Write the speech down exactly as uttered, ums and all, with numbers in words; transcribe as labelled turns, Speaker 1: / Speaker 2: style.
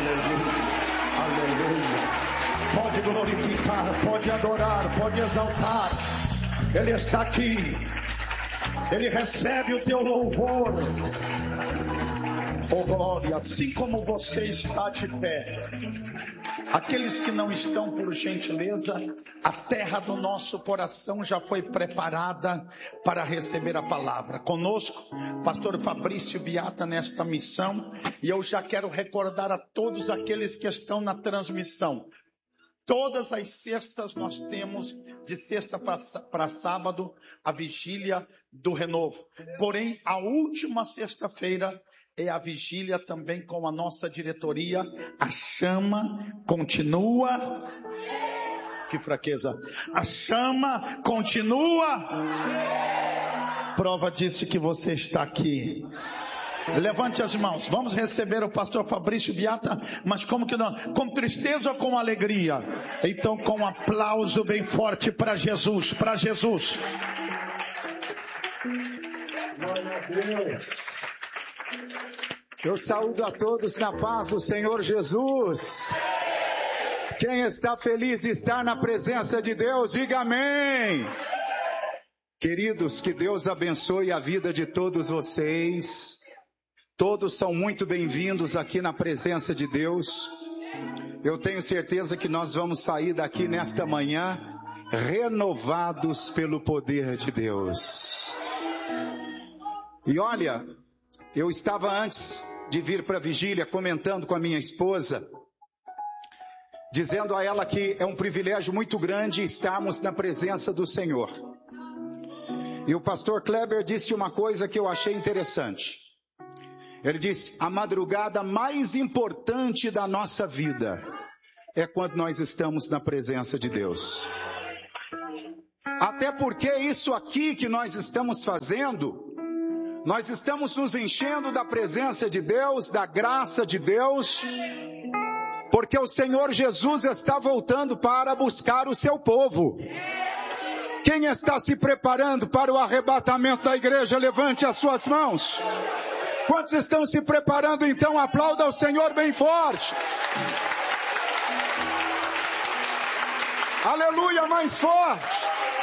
Speaker 1: aleluia. Pode glorificar, pode adorar, pode exaltar. Ele está aqui. Ele recebe o teu louvor. Oh glória, assim como você está de pé. Aqueles que não estão, por gentileza, a terra do nosso coração já foi preparada para receber a palavra. Conosco, pastor Fabrício Biata nesta missão. E eu já quero recordar a todos aqueles que estão na transmissão. Todas as sextas nós temos, de sexta para sábado, a vigília do renovo. Porém, a última sexta-feira é a vigília também com a nossa diretoria. A chama continua. Que fraqueza. A chama continua. Prova disso que você está aqui. Levante as mãos. Vamos receber o pastor Fabrício Biata. Mas como que não? Com tristeza ou com alegria? Então com um aplauso bem forte para Jesus. Para Jesus.
Speaker 2: Glória a Deus. Eu saúdo a todos na paz do Senhor Jesus. Quem está feliz de estar na presença de Deus, diga amém. Queridos, que Deus abençoe a vida de todos vocês. Todos são muito bem-vindos aqui na presença de Deus. Eu tenho certeza que nós vamos sair daqui nesta manhã renovados pelo poder de Deus. E olha, eu estava antes de vir para a vigília comentando com a minha esposa, dizendo a ela que é um privilégio muito grande estarmos na presença do Senhor. E o pastor Kleber disse uma coisa que eu achei interessante. Ele disse, a madrugada mais importante da nossa vida é quando nós estamos na presença de Deus. Até porque isso aqui que nós estamos fazendo, nós estamos nos enchendo da presença de Deus, da graça de Deus, porque o Senhor Jesus está voltando para buscar o seu povo. Quem está se preparando para o arrebatamento da igreja, levante as suas mãos. Quantos estão se preparando, então aplauda o Senhor bem forte. Aleluia, mais forte.